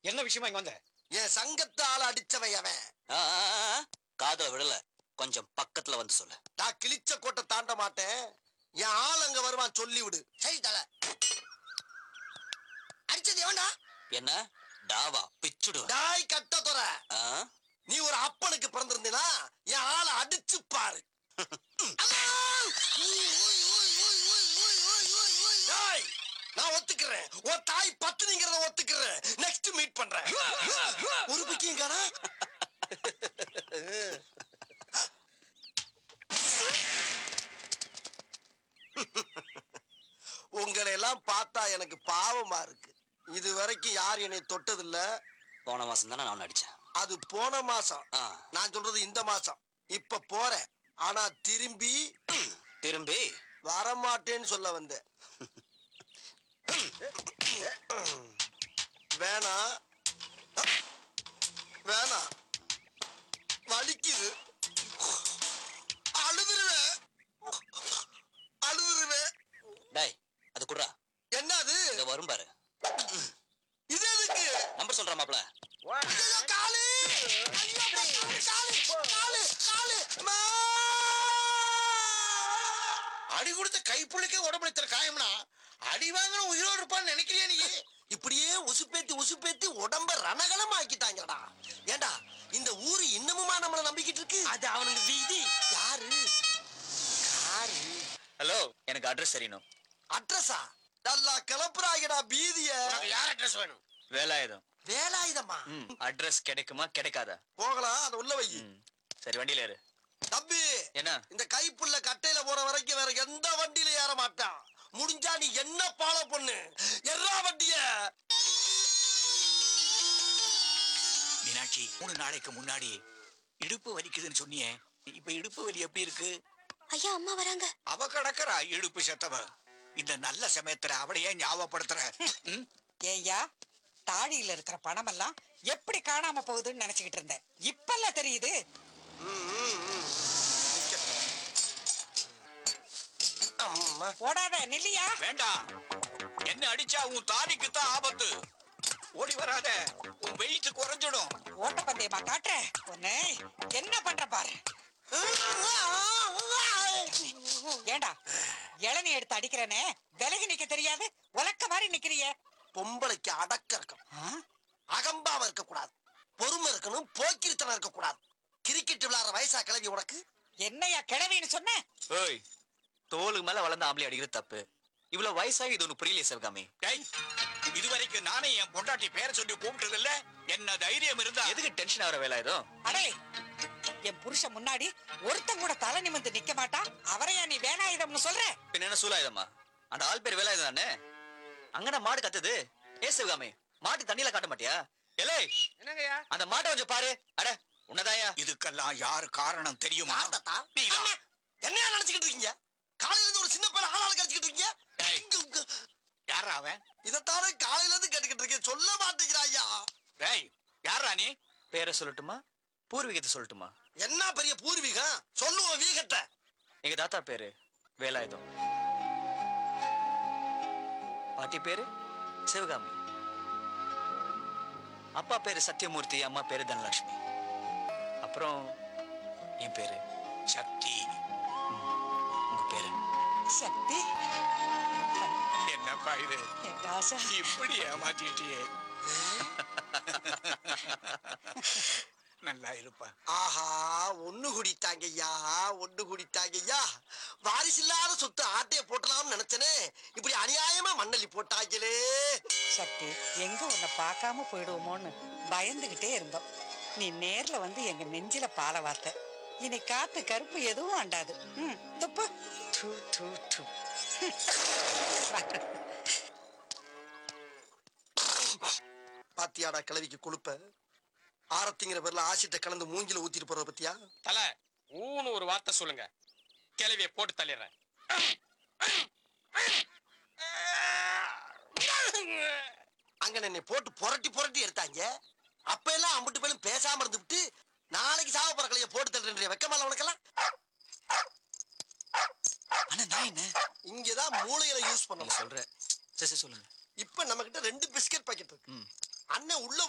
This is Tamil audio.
என்ன விஷயமா இங்க வந்த? என் சங்கத்தால அடிச்சவன் அவன். காதல விடல, கொஞ்சம் பக்கத்துல வந்து சொல்லு. நான் கிழிச்ச கோட்டை தாண்ட மாட்டேன். என் ஆள் அங்க வருவான், சொல்லி விடு. சரி தல. அடிச்சது எவன்டா? என்ன டாவா பிச்சுடு. டாய் கட்ட தொற. நீ ஒரு அப்பனுக்கு பிறந்திருந்தீனா என் ஆளை அடிச்சு பாரு. நான் ஒத்துக்கிறேன், உன் தாய் பத்துனிங்கிறத ஒத்துக்கிறேன். நெக்ஸ்ட் மீட் பண்றேன். ஒரு பிக்கிங்கானா? உங்களை எல்லாம் பார்த்தா எனக்கு பாவமா இருக்கு. இது வரைக்கும் யார் என்னை தொட்டதில்ல. போன மாசம் தானே நான் அடிச்சேன். அது போன மாசம். நான் சொல்றது இந்த மாசம். இப்ப போறேன், ஆனா திரும்பி வரமாட்டேன்னு சொல்ல வந்தேன். வேணாம் வேணாம், வலிக்குது. அழுதுருவேன் அழுதுருவேன். டேய் அது குடுறா. என்ன அது? இங்க வரும் பாரு. இது எதுக்கு? நம்பர் சொல்ற மாப்ள. காலு காலு காலு. அடி கொடுத்த கைப்புள்ளிக்கே உடம்புல காயம்னா அடி வாங்கின உயிரோடு இருப்பான்னு நினைக்கிறியா நீ? இப்படியே உசுப்பேத்தி உசுப்பேத்தி உடம்ப ரணகலம் ஆக்கிட்டாங்கடா. ஏண்டா இந்த ஊரு இன்னமுமா நம்மள நம்பிக்கிட்டு இருக்கு? அது அவனுக்கு வீதி. யாரு? காரு. ஹலோ, எனக்கு அட்ரஸ் தெரியணும். அட்ரஸா? நல்லா கிளப்புறாங்கடா பீதிய. யார் அட்ரஸ் வேணும்? வேலாயுதம். வேலாயுதமா? அட்ரஸ் கிடைக்குமா கிடைக்காதா? போகலாம், அதை உள்ள வை. சரி, வண்டியில ஏறு. தம்பி, என்ன இந்த கைப்புள்ள கட்டையில போற வரைக்கும் வேற எந்த வண்டியில ஏற மாட்டான். முடிஞ்சா நீ என்ன ஃபாலோ பண்ணு. எல்லா வண்டிய. மீனாட்சி, 3 நாளைக்கு முன்னாடி இடுப்பு வலிக்குதுன்னு சொன்னியே, இப்ப இடுப்பு வலி எப்படி இருக்கு? ஐயா, அம்மா வராங்க. அவ கிடக்குறா இடுப்பு செத்தவ. இந்த நல்ல சமயத்துல அவளையே ஞாபகப்படுத்துற. ஏய்யா, தாடியில இருக்கிற பணம் எல்லாம் எப்படி காணாம போகுதுன்னு நினைச்சுக்கிட்டு இருந்தேன். இப்பெல்லாம் தெரியுது. ஓடாத, நில்லியா. வேண்டாம், என்ன அடிச்சா உன் தாலிக்கு தான் ஆபத்து. ஓடி வராத, உன் வெயிட் குறைஞ்சிடும். ஓட்டப்பந்தயமா காட்டுற ஒண்ணு. என்ன பண்ற பாரு. ஏண்டா இளநீ எடுத்து அடிக்கிறனே, விலகி நிக்க தெரியாது, உலக்க மாதிரி நிக்கிறிய. பொம்பளைக்கு அடக்க இருக்கணும், அகம்பாவ இருக்க கூடாது, பொறுமை இருக்கணும், போக்கிரித்தனம் இருக்க கூடாது. கிரிக்கெட் விளையாடுற வயசா கிளவி உனக்கு? என்னையா கிழவின்னு சொன்ன? ஓய், தோலுக்கு மேல வளர்ந்த ஆம்பளை அடிக்கிறது தப்பு. இவ்வளவு வயசாகி இது ஒண்ணு புரியலையே சிவகாமி. இதுவரைக்கும் நானே என் பொண்டாட்டி பேரை சொல்லி கூப்பிட்டது இல்ல. என்ன தைரியம் இருந்தா எதுக்கு டென்ஷன் ஆகிற வேலாயுதம்? அடே, என் புருஷன் முன்னாடி ஒருத்தன் கூட தலை நிமிர்ந்து நிக்க மாட்டா, அவரையா நீ வேலாயுதம்னு சொல்ற? பின்ன என்ன சூலாயுதமா? அந்த ஆள் பேர் வேலாயுதம் தானே. அங்கன மாடு கத்துது. ஏ சிவகாமி, மாட்டு தண்ணியில காட்ட மாட்டியா? எலே, என்னங்கய்யா? அந்த மாட்டை கொஞ்சம் பாரு. அட உன்னதாயா? இதுக்கெல்லாம் யாரு காரணம் தெரியுமா? என்ன நினைச்சுக்கிட்டு இருக்கீங்க? காலையில இருந்து ஒரு சின்ன பையன் ஆளாளு கடிச்சுக்கிட்டு இருக்கீங்க. யாரா அவன்? இதைத்தானே காலையில இருந்து கேட்டுக்கிட்டு இருக்கேன், சொல்ல மாட்டேங்கிறாயா? டேய், யாரா நீ? பேரை சொல்லட்டுமா, பூர்வீகத்தை சொல்லட்டுமா? என்ன பெரிய பூர்வீகம்? சொல்லுவோம் வீகட்ட. எங்க தாத்தா பேரு வேலாயுதம், பாட்டி பேரு சிவகாமி, அப்பா பேரு சத்தியமூர்த்தி, அம்மா பேரு தனலட்சுமி, அப்புறம் என் பேரு சக்தி. உங்க பேரு? சக்தி. என்னப்பா இது? இப்படி ஏமாத்திட்டியே. நல்லா இருப்பா. ஆஹா, ஒண்ணு குடித்தாங்கய்யா, ஒண்ணு குடித்தாங்கய்யா. வாரிசு இல்லாத சொத்து ஆட்டைய போட்டலாம்னு நினைச்சனே, இப்படி அநியாயமா மண்ணள்ளி போட்டாங்களே. சக்தி, எங்க உன்னை பார்க்காம போயிடுவோமோன்னு பயந்துகிட்டே இருந்தோம். நீ நேர்ல வந்து எங்க நெஞ்சில பால வார்த்த. இனி காத்து கருப்பு எதுவும் ஆண்டாது. துப்பு. பாத்தியாடா கிளவிக்கு கொழுப்ப. ஆரத்திங்கிற பேர்ல ஆசிட்ட கலந்து மூஞ்சில ஊத்திட்டு போறத பத்தியா? தல ஊன்னு ஒரு வார்த்தை சொல்லுங்க, கிளவிய போட்டு தள்ளிடுறேன். அங்க என்னை போட்டு புரட்டி புரட்டி எடுத்தாங்க. அப்ப எல்லாம் அம்பிட்டு பேரும் பேசாம இருந்துட்டு நாளைக்கு சாவ போற கிளைய போட்டு தள்ளுற வெக்கமால உனக்கெல்லாம். ஆனா நான் என்ன இங்கதான் மூளையில யூஸ் பண்ண சொல்ற. சரி சொல்லுங்க. இப்ப நம்ம கிட்ட 2 பிஸ்கட் பாக்கெட் இருக்கு. அண்ணன் உள்ள